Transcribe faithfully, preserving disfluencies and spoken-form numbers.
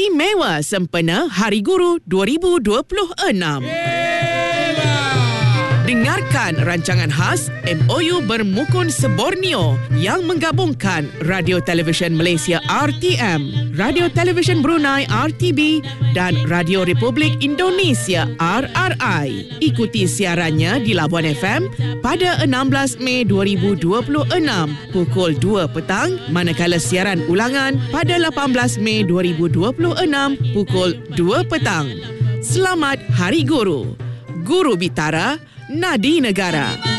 istimewa sempena Hari Guru dua ribu dua puluh enam. Dengarkan rancangan khas M O U Bermukun Seborneo yang menggabungkan Radio Television Malaysia R T M, Radio Television Brunei R T B dan Radio Republik Indonesia R R I. Ikuti siarannya di Labuan F M pada enam belas Mei dua ribu dua puluh enam pukul dua petang, manakala siaran ulangan pada lapan belas Mei dua ribu dua puluh enam pukul dua petang. Selamat Hari Guru. Guru Bitara, Nadi Negara.